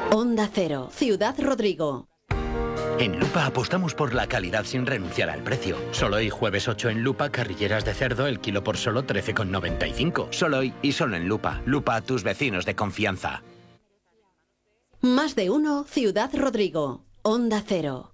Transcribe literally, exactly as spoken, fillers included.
Onda Cero, Ciudad Rodrigo. En Lupa apostamos por la calidad sin renunciar al precio. Solo hoy, jueves ocho en Lupa, carrilleras de cerdo, el kilo por solo trece con noventa y cinco. Solo hoy y solo en Lupa. Lupa, tus vecinos de confianza. Más de uno, Ciudad Rodrigo. Onda Cero.